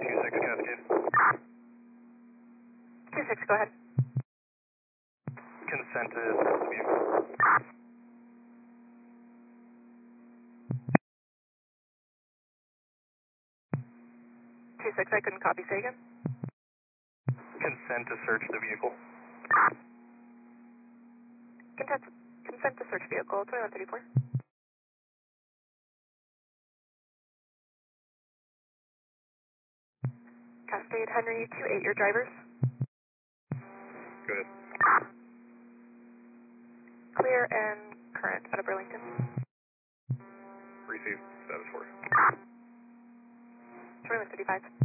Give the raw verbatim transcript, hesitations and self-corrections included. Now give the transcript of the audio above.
two six Cascade. two six, go ahead. Consent to search the vehicle. two six, I couldn't copy. Say again. Consent to search the vehicle. Consent, consent to search vehicle, twenty-one thirty-four. Cascade, Henry, two eight, your drivers. Good. Clear and current out of Burlington. Received. Status four. twenty-one thirty-five.